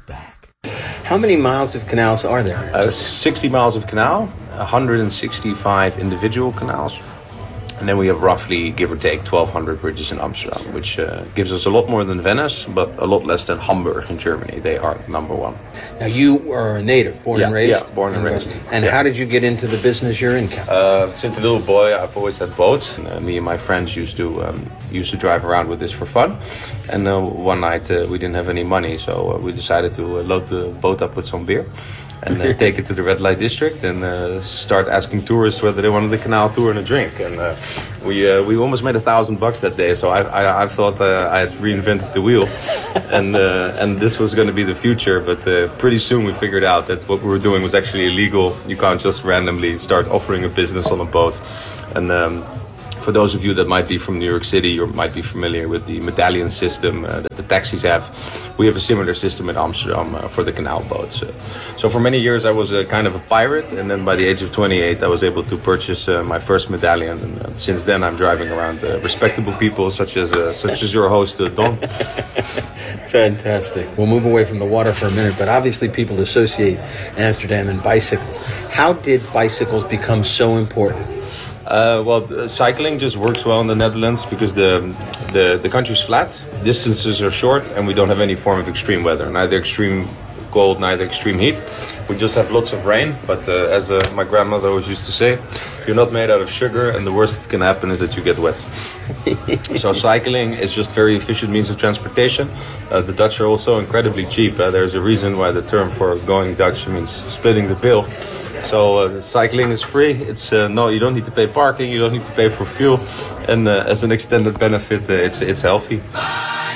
back. How many miles of canals are there? 60 miles of canal, 165 individual canals. And then we have roughly, give or take, 1,200 bridges in Amsterdam, which gives us a lot more than Venice, but a lot less than Hamburg in Germany. They are number one. Now, you are a native, born and raised? Yeah, born and raised. And how did you get into the business you're in, Captain? Since a little boy, I've always had boats. And, me and my friends used to drive around with this for fun. And one night we didn't have any money, so we decided to load the boat up with some beer. And take it to the red light district and start asking tourists whether they wanted a canal tour and a drink. And we almost made $1,000 that day. So I thought I had reinvented the wheel, and this was going to be the future. But pretty soon we figured out that what we were doing was actually illegal. You can't just randomly start offering a business on a boat. And for those of you that might be from New York City or might be familiar with the medallion system that the taxis have, we have a similar system in Amsterdam for the canal boats. So for many years I was kind of a pirate, and then by the age of 28 I was able to purchase my first medallion, and since then I'm driving around respectable people such as your host Don. Fantastic. We'll move away from the water for a minute, but obviously people associate Amsterdam and bicycles. How did bicycles become so important? Cycling just works well in the Netherlands because the country's flat, distances are short, and we don't have any form of extreme weather, neither extreme cold, neither extreme heat. We just have lots of rain, but as my grandmother always used to say, you're not made out of sugar, and the worst that can happen is that you get wet. So cycling is just very efficient means of transportation. The Dutch are also incredibly cheap. There's a reason why the term for going Dutch means splitting the bill. So cycling is free. It's you don't need to pay parking, you don't need to pay for fuel, and as an extended benefit, it's healthy.